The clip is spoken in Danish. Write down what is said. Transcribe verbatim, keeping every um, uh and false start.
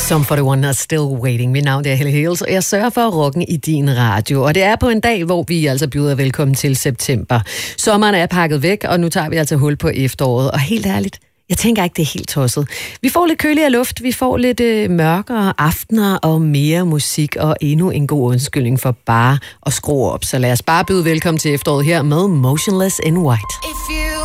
Sum forty-one er Still Waiting. Mit navn er Helle Hales, og jeg sørger for rocken i din radio. Og det er på en dag, hvor vi altså byder velkommen til september. Sommeren er pakket væk, og nu tager vi altså hul på efteråret. Og helt ærligt, jeg tænker ikke, det er helt tosset. Vi får lidt køligere luft, vi får lidt øh, mørkere aftener og mere musik, og endnu en god undskyldning for bare at skrue op. Så lad os bare byde velkommen til efteråret her med Motionless in White. If you